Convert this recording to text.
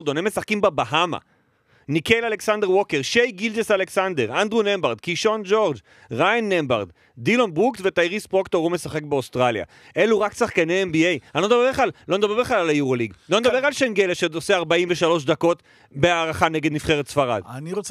הם משחקים בבהמה. ניקל אלכסנדר ווקר, שי גילג'ס אלכסנדר, אנדרו נמברד, קישון ג'ורג', ריין נמברד, דילון ברוקס וטייריס פרוקטור הוא משחק באוסטרליה. אלו רק שחקני NBA. אני לא מדבר בכלל על היורוליג. לא מדבר על שנגלה שעושה 43 דקות בהערכה נגד נבחרת ספרד. אני רוצה